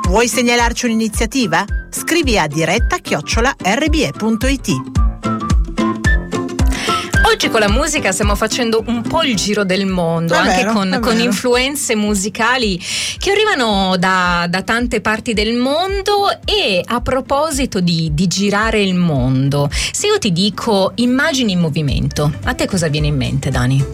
Vuoi segnalarci un'iniziativa? Scrivi a diretta@rbe.it. Oggi con la musica stiamo facendo un po' il giro del mondo, anche con influenze musicali che arrivano da tante parti del mondo. E a proposito di girare il mondo, se io ti dico immagini in movimento, a te cosa viene in mente, Dani?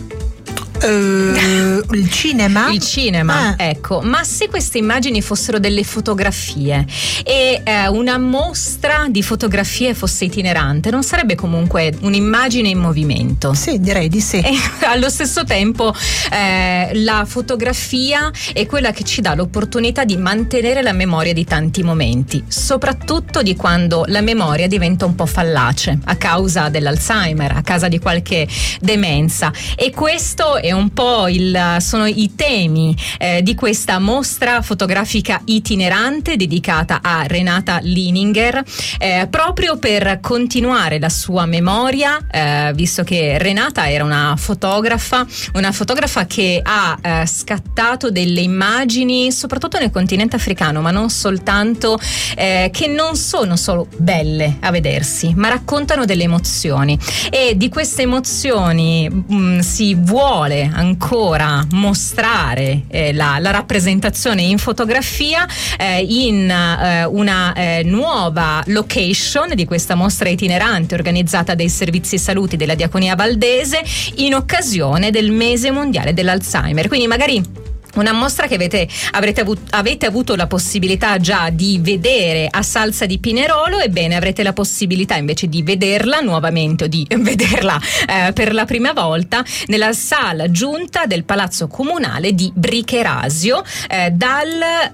Il cinema? Il cinema, ecco. Ma se queste immagini fossero delle fotografie e una mostra di fotografie fosse itinerante, non sarebbe comunque un'immagine in movimento? Sì, direi di sì. E allo stesso tempo la fotografia è quella che ci dà l'opportunità di mantenere la memoria di tanti momenti, soprattutto di quando la memoria diventa un po' fallace a causa dell'Alzheimer, a causa di qualche demenza. E questo è un po' sono i temi di questa mostra fotografica itinerante dedicata a Renata Lininger, proprio per continuare la sua memoria, visto che Renata era una fotografa che ha scattato delle immagini soprattutto nel continente africano, ma non soltanto, che non sono solo belle a vedersi, ma raccontano delle emozioni, e di queste emozioni si vuole ancora mostrare la rappresentazione in fotografia in una nuova location di questa mostra itinerante organizzata dai servizi salute della Diaconia Valdese in occasione del mese mondiale dell'Alzheimer. Quindi magari una mostra che avete avuto la possibilità già di vedere a Salsa di Pinerolo, ebbene avrete la possibilità invece di vederla nuovamente o di vederla per la prima volta nella sala giunta del Palazzo Comunale di Bricherasio dal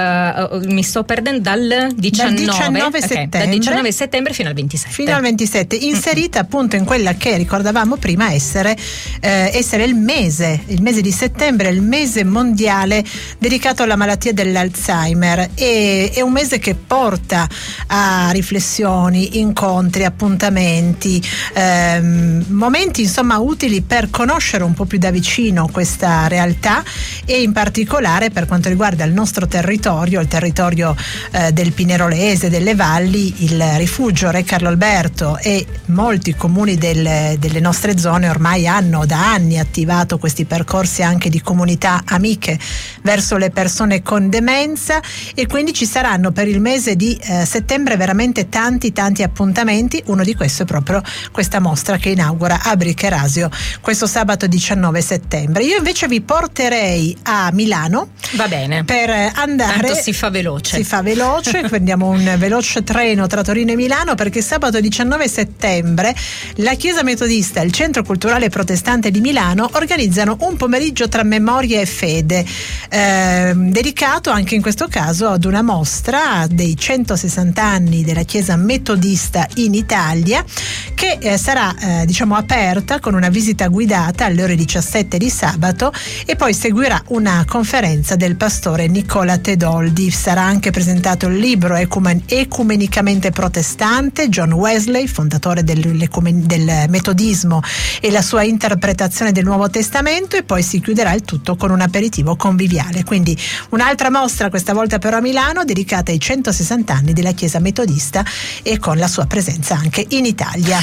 19 settembre fino al 27. Fino al 27, inserita appunto in quella che ricordavamo prima essere il mese di settembre, il mese mondiale dedicato alla malattia dell'Alzheimer. È un mese che porta a riflessioni, incontri, appuntamenti, momenti insomma utili per conoscere un po' più da vicino questa realtà, e in particolare per quanto riguarda il nostro territorio, il territorio del Pinerolese, delle valli, il rifugio Re Carlo Alberto e molti comuni delle nostre zone ormai hanno da anni attivato questi percorsi anche di comunità amiche verso le persone con demenza, e quindi ci saranno per il mese di settembre veramente tanti appuntamenti. Uno di questi è proprio questa mostra che inaugura a Bricherasio questo sabato 19 settembre. Io invece vi porterei a Milano. Va bene, per andare, tanto si fa veloce, prendiamo un veloce treno tra Torino e Milano, perché sabato 19 settembre la Chiesa Metodista e il Centro Culturale Protestante di Milano organizzano un pomeriggio tra memoria e fede, dedicato anche in questo caso ad una mostra dei 160 anni della Chiesa Metodista in Italia, che sarà aperta con una visita guidata alle ore 17 di sabato, e poi seguirà una conferenza del pastore Nicola Tedoldi. Sarà anche presentato il libro Ecumenicamente Protestante, John Wesley, fondatore del metodismo, e la sua interpretazione del Nuovo Testamento, e poi si chiuderà il tutto con un aperitivo conviviale. Quindi un'altra mostra, questa volta però a Milano, dedicata ai 160 anni della Chiesa Metodista, e con la sua presenza anche in Italia.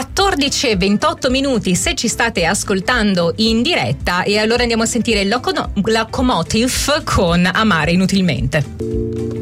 14:28 se ci state ascoltando in diretta, e allora andiamo a sentire Locomotive con Amare Inutilmente.